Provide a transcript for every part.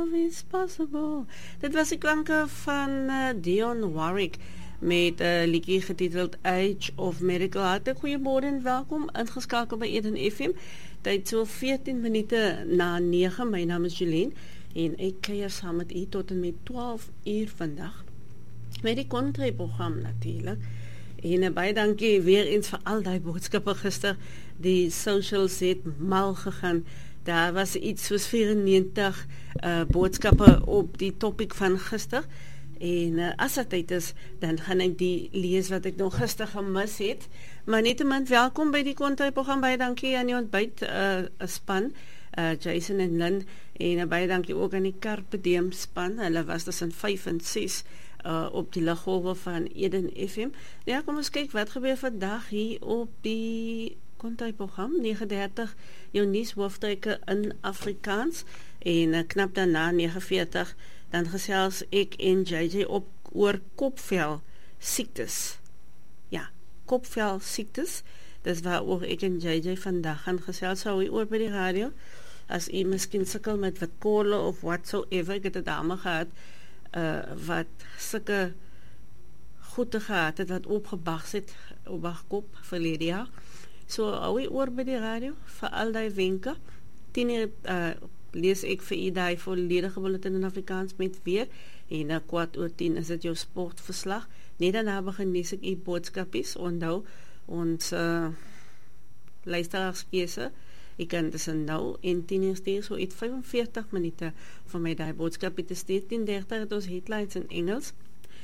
Is possible. Dit was die klanke van Dionne Warwick met 'n liedjie getiteld Age of Miracle. Hartlik goeiemôre en welkom ingeskakel by Eden FM. Tyd so 14 minute na 9. My naam is Julien en ek kuier saam met u tot en met 12 uur vandag met die Country-program natuurlik. En baie dankie weer eens vir al die boodskappe gister. Die socials het mal gegaan. Daar was iets soos 94 boodskappe op die topic van gister. En as dit tyd is, dan gaan ek die lees wat ek nog gister gemis het. Maar nietemin welkom by die Country-program. Baie dankie aan die ontbyt span, Jason en Lynn. En baie dankie ook aan die Carpe Diem span. Hulle was tussen 5 en 6 op die luggolwe van Eden FM. Ja, kom ons kyk wat gebeur vandag hier op die Country-program. 9:30 jou nuushoofdtrekke in Afrikaans en knap daarna 9:40 dan gesels ek en JJ op oor kopvel siektes. Ja, kopvel siektes. Dis waaroor ek en JJ vandag gaan gesels. Hou oor by die radio. As u miskien sukkel met wat kolle of whatsoever, ek het 'n dame gehad wat sulke goede gehad het wat opgebag het op haar kop verlede jaar. So hou oor by die radio vir al die wenke. 10:00 lees ek vir u die volledige bulletin in Afrikaans met weer en 10:15 is dit jou sportverslag. Net daarna begin lees ek u boodskapies. Onthou ons luisteraarskeuse. Ek kan tussen nou en 10:00 stuur, so iets 45 minute vir my die boodskapie te stuur. 10:30 het ons headlines in Engels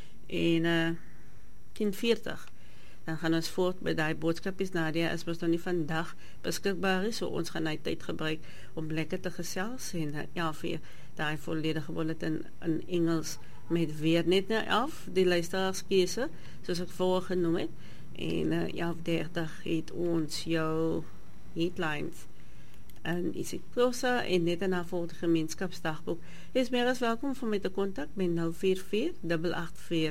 en 10:40 dan gaan ons voort by die boodskapies. Nadia is mos nog nie vandag beskikbaar is, so ons gaan die tyd gebruik om lekker te gesels en vir die volledige bulletin in Engels met weer net na 11 die luisteraarskeuse soos ek voorgenoem het en 11:30 het ons jou headlines en isiprosa en net daarna volg die gemeenskapsdagboek. Is meer as welkom om my te kontak met 044 884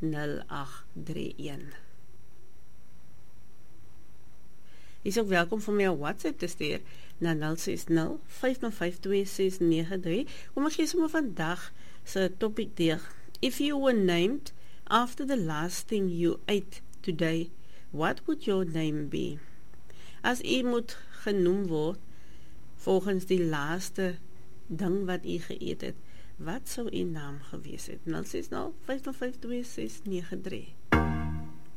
0831. Is ook welkom vir my WhatsApp te stuur na 060 505 2693. Kom ek gee sommer vandag se topic deur. If you were named after the last thing you ate today, what would your name be? As u moet genoem word volgens die laaste ding wat u geëet het, wat sou u naam gewees het? 060 505 2693.